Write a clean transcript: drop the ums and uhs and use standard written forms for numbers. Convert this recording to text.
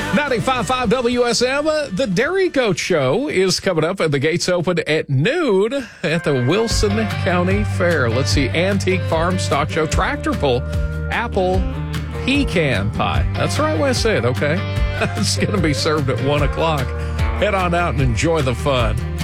95.5 WSM, the Dairy Goat Show is coming up, and the gates open at noon at the Wilson County Fair. Let's see, Antique Farm Stock Show, Tractor Pull, Apple Pecan Pie. That's the right way to say it, okay? It's going to be served at 1 o'clock. Head on out and enjoy the fun.